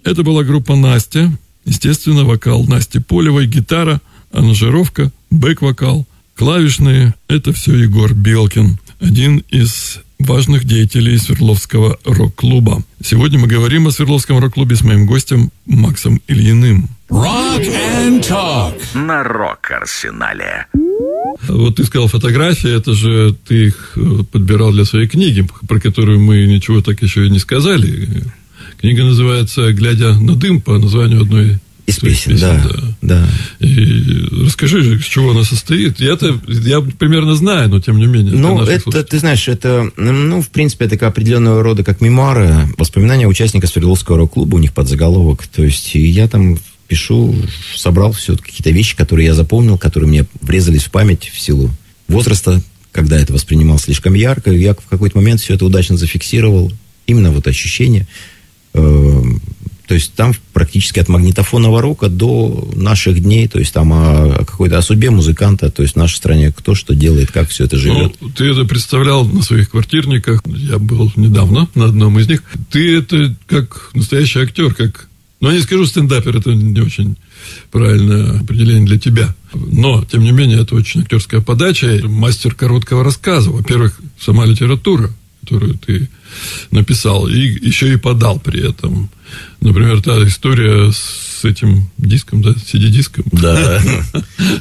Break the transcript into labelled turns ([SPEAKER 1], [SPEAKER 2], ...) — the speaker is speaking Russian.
[SPEAKER 1] Это была группа «Настя». Естественно, вокал Насти Полевой, гитара, аранжировка, бэк-вокал, клавишные. Это все Егор Белкин, один из важных деятелей Свердловского рок-клуба. Сегодня мы говорим о Свердловском рок-клубе с моим гостем Максом Ильиным.
[SPEAKER 2] Rock and Talk
[SPEAKER 3] на Рок-Арсенале.
[SPEAKER 1] Вот ты сказал фотографии, это же ты их подбирал для своей книги, про которую мы ничего так еще и не сказали. Книга называется «Глядя на дым», по названию одной
[SPEAKER 4] из песен. Да.
[SPEAKER 1] И расскажи же, из чего она состоит. Я примерно знаю, но тем не менее.
[SPEAKER 4] Ты знаешь, это, в принципе, это определенного рода как мемуары, воспоминания участника Свердловского рок-клуба, у них подзаголовок. То есть, я там пишу, собрал все какие-то вещи, которые я запомнил, которые мне врезались в память в силу возраста, когда это воспринимал слишком ярко. Я в какой-то момент все это удачно зафиксировал. Именно вот ощущение. То есть там практически от магнитофонного рока до наших дней, то есть там о какой-то о судьбе музыканта, то есть в нашей стране кто что делает, как все это живет.
[SPEAKER 1] Ты это представлял на своих квартирниках, я был недавно на одном из них. Ты это как настоящий актер, как... я не скажу стендапер, это не очень правильное определение для тебя. Но, тем не менее, это очень актерская подача, мастер короткого рассказа. Во-первых, сама литература, которую ты написал, и еще и подал при этом. Например, та история с этим диском, да, CD-диском.
[SPEAKER 4] Да.